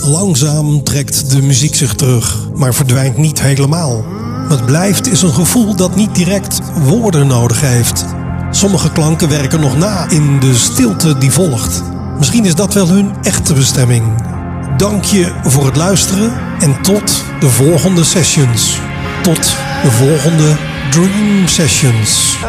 Langzaam trekt de muziek zich terug, maar verdwijnt niet helemaal. Wat blijft is een gevoel dat niet direct woorden nodig heeft. Sommige klanken werken nog na in de stilte die volgt. Misschien is dat wel hun echte bestemming. Dank je voor het luisteren en tot de volgende sessions. Tot de volgende Dream Sessions.